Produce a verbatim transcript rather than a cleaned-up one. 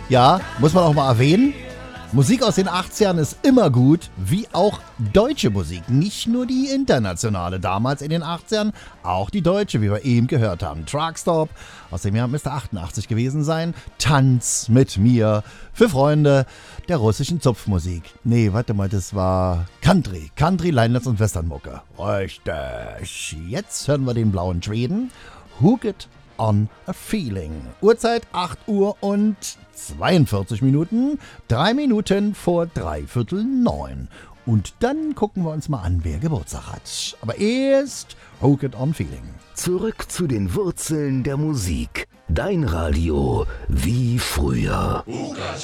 Ja, muss man auch mal erwähnen. Musik aus den achtzigern ist immer gut, wie auch deutsche Musik. Nicht nur die internationale damals in den achtzigern, auch die deutsche, wie wir eben gehört haben. Truckstop aus dem Jahr müsste achtundachtzig gewesen sein. Tanz mit mir für Freunde der russischen Zupfmusik. Nee, warte mal, das war Country. Country, Leinwand und Westernmucke. Richtig. Jetzt hören wir den blauen Schweden. Hook It on a Feeling. Uhrzeit acht Uhr und zweiundvierzig Minuten. Drei Minuten vor dreiviertel neun. Und dann gucken wir uns mal an, wer Geburtstag hat. Aber erst Hook It on Feeling. Zurück zu den Wurzeln der Musik. Dein Radio wie früher.